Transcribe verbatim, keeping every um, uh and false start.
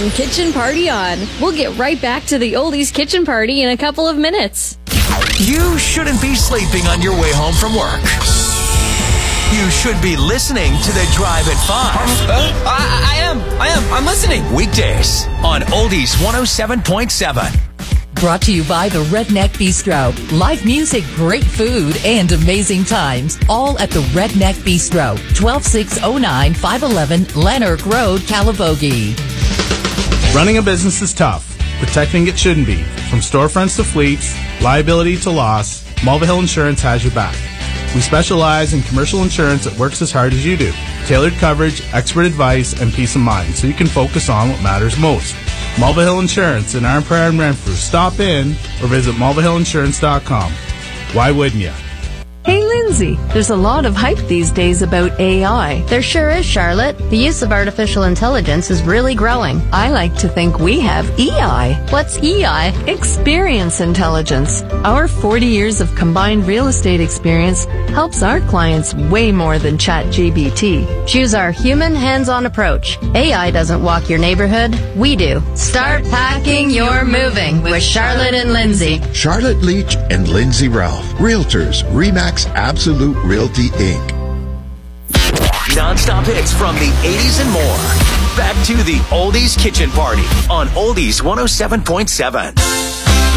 from Kitchen Party On. We'll get right back to the Oldies Kitchen Party in a couple of minutes. You shouldn't be sleeping on your way home from work. You should be listening to The Drive at five. Uh, I, I am. I am. I'm listening. Weekdays on Oldies one oh seven point seven. Brought to you by the Redneck Bistro. Live music, great food, and amazing times. All at the Redneck Bistro. twelve six oh nine, five eleven Lanark Road, Calivogie. Running a business is tough. Protecting it shouldn't be. From storefronts to fleets, liability to loss, Mulvihill Insurance has your back. We specialize in commercial insurance that works as hard as you do. Tailored coverage, expert advice, and peace of mind so you can focus on what matters most. Mulvihill Insurance in Arm Prairie and Renfrew. Stop in or visit mulvihill insurance dot com. Why wouldn't you? Hey, Lindsay, there's a lot of hype these days about A I. There sure is, Charlotte. The use of artificial intelligence is really growing. I like to think we have E I. What's E I? Experience intelligence. Our forty years of combined real estate experience helps our clients way more than ChatGPT. Choose our human hands-on approach. A I doesn't walk your neighborhood. We do. Start packing your moving with Charlotte and Lindsay. Charlotte Leach and Lindsay Ralph. Realtors, RE/MAX Absolute Realty, Incorporated. Non-stop hits from the eighties and more. Back to the Oldies Kitchen Party on Oldies one oh seven point seven.